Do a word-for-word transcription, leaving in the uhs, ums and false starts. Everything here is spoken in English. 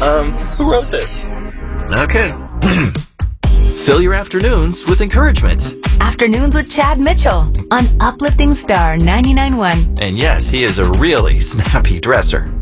Um, who wrote this? Okay. Fill your afternoons with encouragement. Afternoons with Chad Mitchell on Uplifting Star ninety-nine point one. And yes, he is a really snappy dresser.